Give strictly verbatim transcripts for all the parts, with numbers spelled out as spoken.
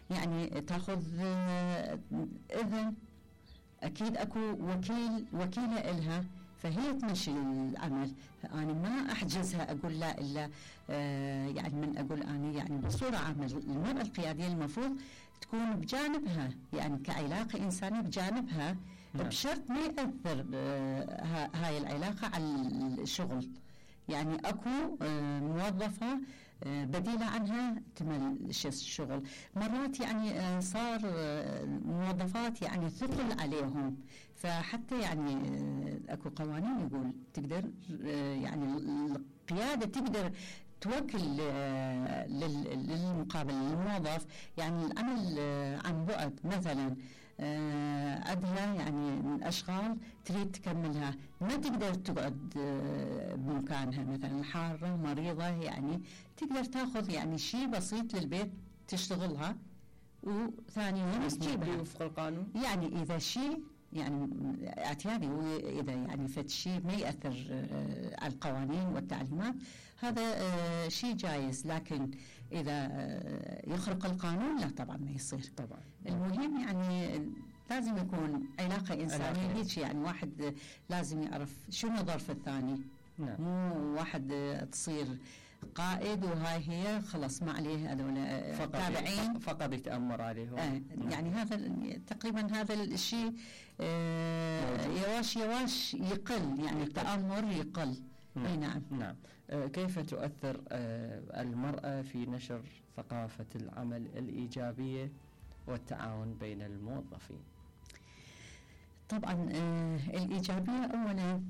يعني تاخذ اذن، اكيد اكو وكيل وكيله الها، فهي تمشي العمل. أنا ما أحجزها أقول لا إلا آه يعني من أقول أنا يعني بصورة عامة المرأة القيادية المفروض تكون بجانبها، يعني كعلاقة إنسانية بجانبها، نعم. بشرط ما يأثر آه هاي العلاقة على الشغل. يعني أكو آه موظفة آه بديلة عنها تمل الشغل. مرات يعني آه صار آه موظفات يعني ثقل عليهم، فحتى يعني آه أكو قوانين يقول تقدر آه يعني القيادة تقدر توكل آه للمقابل الموظف يعني العمل آه عن بعد مثلا آه عندها يعني أشغال تريد تكملها، ما تقدر تقعد آه بمكانها، مثلا حارة مريضة يعني تقدر تاخذ يعني شيء بسيط للبيت تشتغلها وثاني يوم تجيبها وفق القانون. يعني إذا شيء يعني اعتيادي وإذا يعني فد شيء ما يأثر آه على القوانين والتعليمات هذا آه شيء جايز، لكن إذا آه يخرق القانون لا طبعا ما يصير. طبعا المهم يعني لازم يكون علاقة إنسانية هيك، يعني واحد لازم يعرف شنو ظرف الثاني. نعم. مو واحد تصير قائد وهاي هي خلص ما عليه هذول تابعين فقط يتأمر عليهم. آه يعني هذا تقريبا هذا الشيء آه يواش يواش يقل، يعني التأمر يقل. نعم. نعم. نعم. آه كيف تؤثر آه المرأة في نشر ثقافة العمل الإيجابية والتعاون بين الموظفين؟ طبعا آه الإيجابية أولا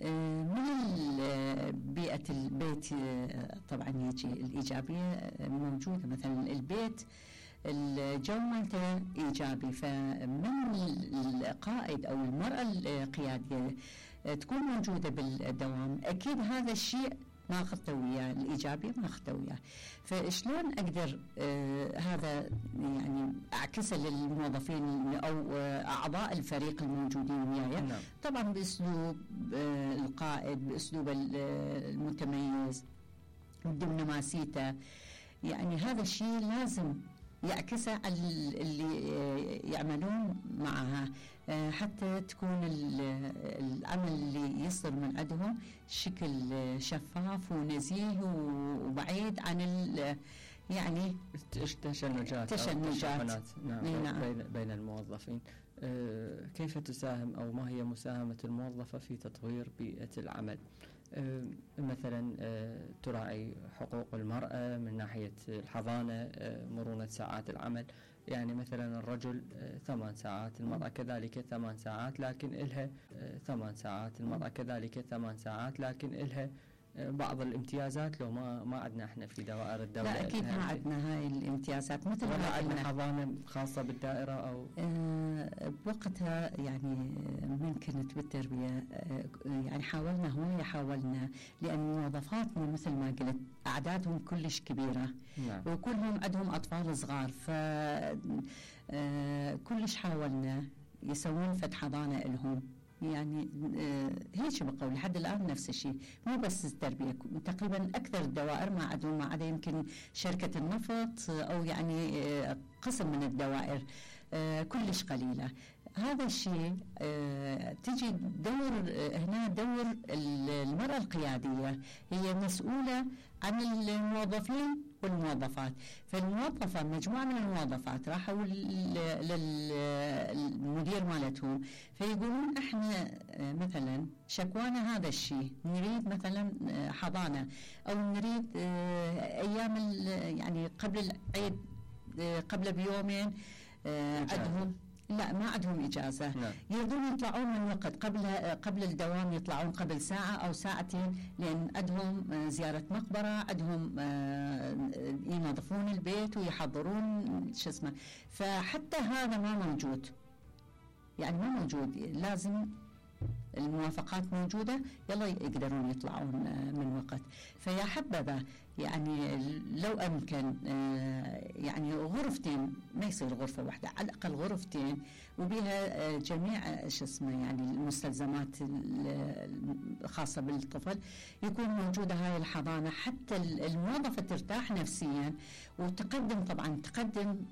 من بيئة البيت طبعا يجي الإيجابية موجودة، مثلا البيت الجو مالته إيجابي، فمن القائد أو المرأة القيادية تكون موجودة بالدوام أكيد هذا الشيء ناخذته وياه، الإيجابية ناخذته وياه. فشلون أقدر آه هذا يعني أعكسه للموظفين أو آه أعضاء الفريق الموجودين وياي؟ نعم. طبعا بأسلوب آه القائد، بأسلوب المتميز، بدبلوماسيته، يعني هذا الشيء لازم يعكسه على اللي يعملون معها حتى تكون العمل اللي يصدر من عندهم شكل شفاف ونزيه وبعيد عن يعني التشنجات تشنجات نعم. نعم. بين بين الموظفين. أه كيف تساهم أو ما هي مساهمة الموظفة في تطوير بيئة العمل؟ أه مثلا أه تراعي حقوق المرأة من ناحية الحضانة، أه مرونة ساعات العمل، يعني مثلا الرجل أه ثمان ساعات، المرأة كذلك ثمان ساعات لكن إلها أه ثمان ساعات، المرأة كذلك ثمان ساعات لكن إلها بعض الامتيازات. لو ما ما عندنا احنا في دوائر الدولة. لا اكيد ما عندنا هاي الامتيازات، مثل ما عندنا حضانة خاصة بالدائرة او آه بوقتها يعني من كنت بالتربية آه يعني حاولنا هواية حاولنا، لأن موظفاتنا مثل ما قلت أعدادهم كلش كبيرة. نعم. وكلهم عندهم أطفال صغار، ف آه كلش حاولنا يسوون فد حضانة لهم، يعني آه هيك بقول لحد الآن نفس الشيء، مو بس التربية، تقريبا أكثر الدوائر ما عندهم، ما عدا يمكن شركة النفط أو يعني آه قسم من الدوائر آه كلش قليلة. هذا الشيء آه تجي دور آه هنا دور المرأة القيادية، هي مسؤولة عن الموظفين والموظفات. فالموظفة مجموعة من الموظفات راحوا للمدير مالتهم فيقولون احنا مثلا شكوانا هذا الشيء، نريد مثلا حضانة او نريد ايام يعني قبل العيد قبل بيومين عندهم لا ما عندهم إجازة. نعم. يريدون يطلعون من وقت قبل قبل الدوام، يطلعون قبل ساعة أو ساعتين، لأن عندهم زيارة مقبرة، عندهم ينظفون البيت ويحضرون شو اسمه. فحتى هذا ما موجود، يعني ما موجود، لازم الموافقات موجودة يلا يقدرون يطلعون من وقت. فيا حبذا يعني لو أمكن يعني غرفتين، ما يصير غرفة واحدة، على الأقل غرفتين وبها جميع شو اسمه يعني المستلزمات الخاصة بالطفل، يكون موجودة هاي الحضانة حتى الموظفة ترتاح نفسيا وتقدم طبعا تقدم